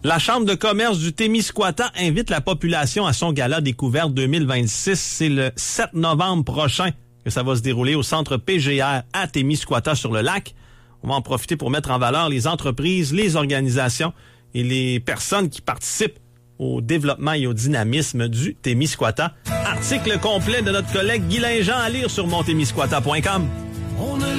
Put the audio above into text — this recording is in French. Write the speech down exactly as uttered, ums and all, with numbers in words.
La Chambre de commerce du Témiscouata invite la population à son gala découverte deux mille vingt-six. C'est le sept novembre prochain que ça va se dérouler au centre P G R à Témiscouata-sur-le-Lac. On va en profiter pour mettre en valeur les entreprises, les organisations et les personnes qui participent au développement et au dynamisme du Témiscouata. Article complet de notre collègue Guy Linjean à lire sur mon témiscouata point com.